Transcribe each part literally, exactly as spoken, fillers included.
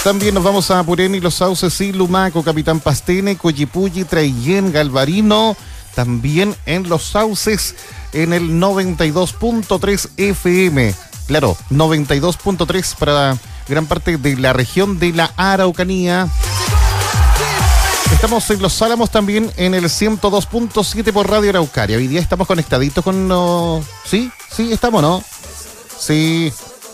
También nos vamos a Purén y Los Sauces y Lumaco, Capitán Pastene, Coyipulli, Traillén, Galvarino, también en Los Sauces en el noventa y dos punto tres F M. Claro, noventa y dos punto tres para gran parte de la región de la Araucanía. Estamos en Los Álamos también en el ciento dos punto siete por Radio Araucaria. Hoy día estamos conectaditos con... Uh, ¿Sí? ¿Sí? ¿Estamos, no? Sí.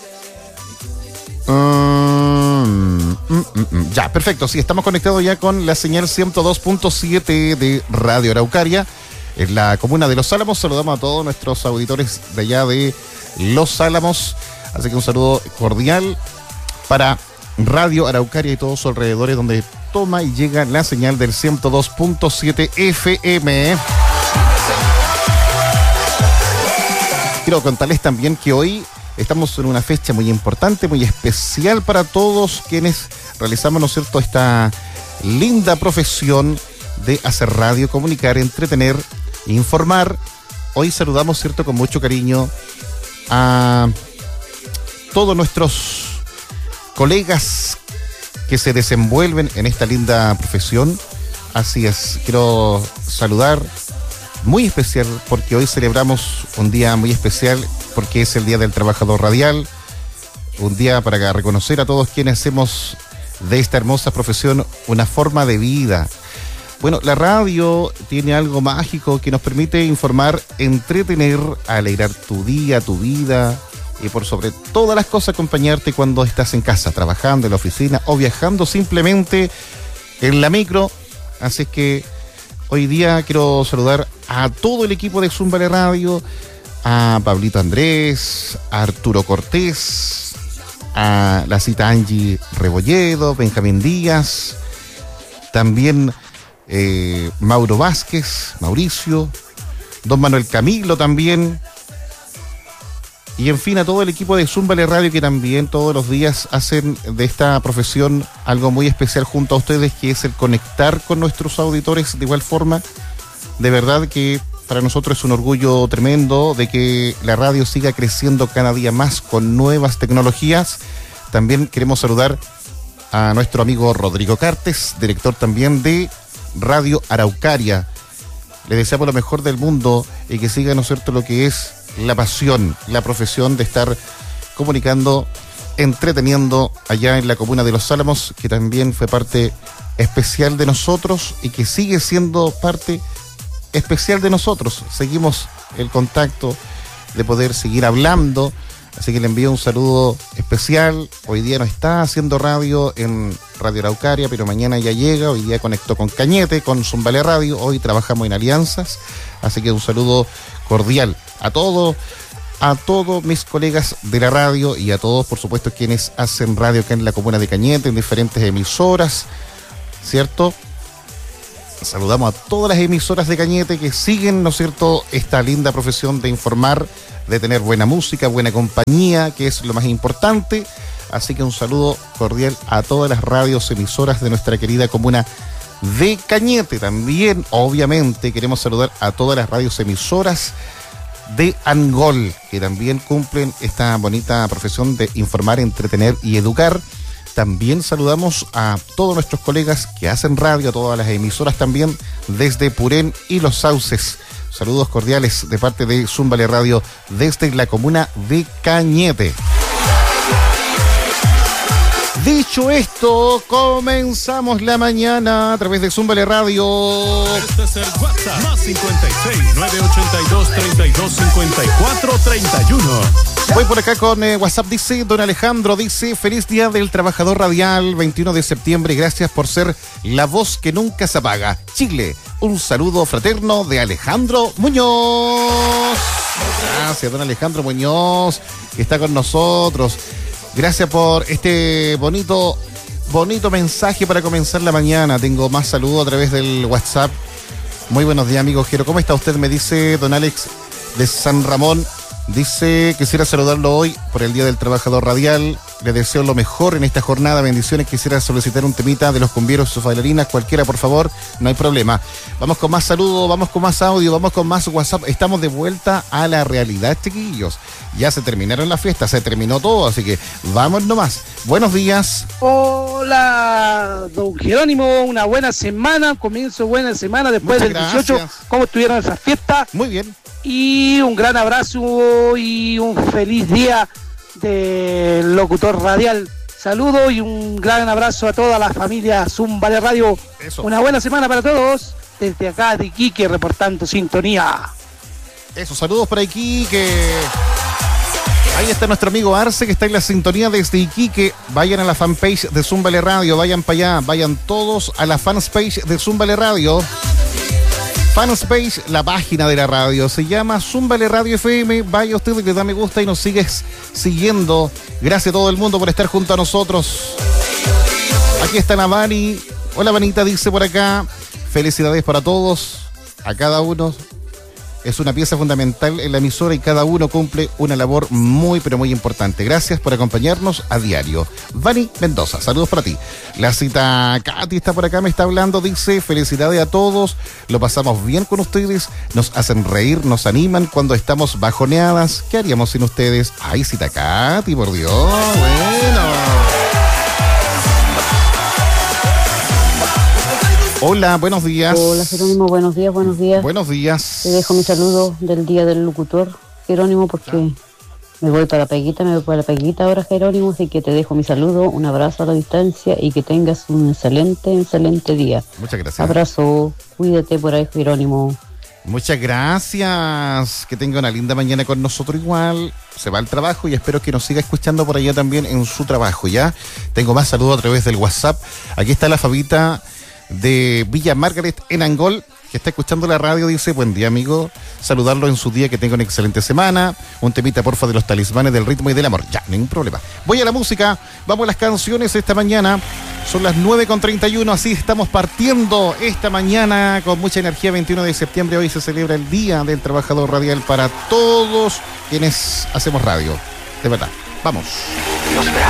Um, mm, mm, mm. Ya, perfecto. Sí, estamos conectados ya con la señal ciento dos punto siete de Radio Araucaria. En la comuna de Los Álamos saludamos a todos nuestros auditores de allá de Los Álamos. Así que un saludo cordial para Radio Araucaria y todos sus alrededores donde toma y llega la señal del ciento dos punto siete F M. Quiero contarles también que hoy estamos en una fecha muy importante, muy especial para todos quienes realizamos, ¿no es cierto?, esta linda profesión de hacer radio, comunicar, entretener, informar. Hoy saludamos, ¿cierto?, con mucho cariño a todos nuestros colegas que se desenvuelven en esta linda profesión. Así es, quiero saludar muy especial porque hoy celebramos un día muy especial porque es el Día del Trabajador Radial, un día para reconocer a todos quienes hacemos de esta hermosa profesión una forma de vida. Bueno, la radio tiene algo mágico que nos permite informar, entretener, alegrar tu día, tu vida, y por sobre todas las cosas acompañarte cuando estás en casa, trabajando en la oficina o viajando simplemente en la micro. Así que hoy día quiero saludar a todo el equipo de Zumbale Radio, a Pablito Andrés, a Arturo Cortés, a la cita Angie Rebolledo, Benjamín Díaz, también eh, Mauro Vázquez, Mauricio, don Manuel Camilo también. Y en fin, a todo el equipo de Zumbale Radio que también todos los días hacen de esta profesión algo muy especial junto a ustedes, que es el conectar con nuestros auditores de igual forma. De verdad que para nosotros es un orgullo tremendo de que la radio siga creciendo cada día más con nuevas tecnologías. También queremos saludar a nuestro amigo Rodrigo Cartes, director también de Radio Araucaria. Le deseamos lo mejor del mundo y que siga, ¿no es cierto?, lo que es la pasión, la profesión de estar comunicando, entreteniendo allá en la comuna de Los Álamos, que también fue parte especial de nosotros y que sigue siendo parte especial de nosotros. Seguimos el contacto de poder seguir hablando, así que le envío un saludo especial. Hoy día no está haciendo radio en Radio Araucaria, pero mañana ya llega. Hoy día conectó con Cañete, con Zumbale Radio. Hoy trabajamos en alianzas, así que un saludo cordial a todos, a todos mis colegas de la radio y a todos, por supuesto, quienes hacen radio acá en la comuna de Cañete, en diferentes emisoras, ¿cierto? Saludamos a todas las emisoras de Cañete que siguen, ¿no es cierto?, esta linda profesión de informar, de tener buena música, buena compañía, que es lo más importante. Así que un saludo cordial a todas las radios emisoras de nuestra querida comuna de Cañete. También, obviamente, queremos saludar a todas las radios emisoras de Angol, que también cumplen esta bonita profesión de informar, entretener y educar. También saludamos a todos nuestros colegas que hacen radio, a todas las emisoras también desde Purén y Los Sauces. Saludos cordiales de parte de Zumbale Radio desde la comuna de Cañete. Dicho esto, comenzamos la mañana a través de Zumbale Radio. Este es el WhatsApp, más cincuenta y seis, nueve ochenta y dos, treinta y dos, cincuenta y cuatro, treinta y uno. Voy por acá con eh, WhatsApp, dice don Alejandro, dice: feliz día del trabajador radial, veintiuno de septiembre, gracias por ser la voz que nunca se apaga. Chile, un saludo fraterno de Alejandro Muñoz. Gracias, don Alejandro Muñoz, que está con nosotros. Gracias por este bonito, bonito mensaje para comenzar la mañana. Tengo más saludos a través del WhatsApp. Muy buenos días, amigo Jero. ¿Cómo está usted? Me dice don Alex de San Ramón. Dice, quisiera saludarlo hoy por el Día del Trabajador Radial. Les deseo lo mejor en esta jornada. Bendiciones. Quisiera solicitar un temita de los cumbieros y sus bailarinas. Cualquiera, por favor. No hay problema. Vamos con más saludos, vamos con más audio, vamos con más WhatsApp. Estamos de vuelta a la realidad, chiquillos. Ya se terminaron las fiestas, se terminó todo, así que vamos nomás. Buenos días. Hola, don Jerónimo. Una buena semana. Comienzo buena semana después Muchas del dieciocho. gracias. ¿Cómo estuvieron esas fiestas? Muy bien. Y un gran abrazo y un feliz día del locutor radial. Saludos y un gran abrazo a toda la familia Zumba de Radio. Eso. Una buena semana para todos. Desde acá de Iquique, reportando sintonía. Eso, saludos para Iquique. Ahí está nuestro amigo Arce, que está en la sintonía desde Iquique. Vayan a la fanpage de Zúmbale Radio, vayan para allá, vayan todos a la fanpage de Zúmbale Radio. Fanpage, la página de la radio, se llama Zúmbale Radio F M. Vaya usted, le da me gusta y nos sigues siguiendo. Gracias a todo el mundo por estar junto a nosotros. Aquí está la Vani. Hola, Vanita, dice por acá. Felicidades para todos, a cada uno. Es una pieza fundamental en la emisora y cada uno cumple una labor muy, pero muy importante. Gracias por acompañarnos a diario. Vani Mendoza, saludos para ti. La cita Katy está por acá, me está hablando, dice, felicidades a todos, lo pasamos bien con ustedes, nos hacen reír, nos animan cuando estamos bajoneadas. ¿Qué haríamos sin ustedes? Ay, cita Katy, por Dios, bueno. Hola, buenos días. Hola, Jerónimo, buenos días, buenos días. Buenos días. Te dejo mi saludo del Día del Locutor, Jerónimo, porque me voy para Peguita, me voy para Peguita ahora, Jerónimo, así que te dejo mi saludo, un abrazo a la distancia y que tengas un excelente, excelente día. Muchas gracias. Abrazo, cuídate por ahí, Jerónimo. Muchas gracias. Que tenga una linda mañana con nosotros igual. Se va al trabajo y espero que nos siga escuchando por allá también en su trabajo, ¿ya? Tengo más saludos a través del WhatsApp. Aquí está la Fabita de Villa Margaret en Angol, que está escuchando la radio, dice, buen día, amigo, saludarlo en su día, que tenga una excelente semana, un temita porfa de los talismanes del ritmo y del amor. Ya, ningún problema. Voy a la música, vamos a las canciones esta mañana, son las nueve con treinta y uno, así estamos partiendo esta mañana con mucha energía. Veintiuno de septiembre, hoy se celebra el Día del Trabajador Radial para todos quienes hacemos radio, de verdad. Vamos. Nos verá.